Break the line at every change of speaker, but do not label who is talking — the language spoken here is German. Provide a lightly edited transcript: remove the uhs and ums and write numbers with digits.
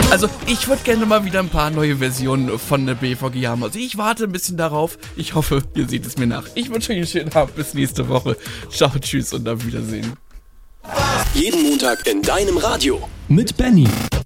Also, ich würde gerne mal wieder ein paar neue Versionen von der BVG haben. Also, ich warte ein bisschen darauf. Ich hoffe, ihr seht es mir nach. Ich wünsche euch einen schönen Abend. Bis nächste Woche. Ciao, tschüss und auf Wiedersehen.
Jeden Montag in deinem Radio.
Mit Benny.